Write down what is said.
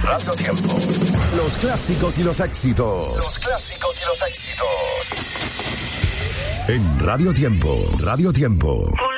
Radio Tiempo. Los clásicos y los éxitos. En Radio Tiempo. Radio Tiempo.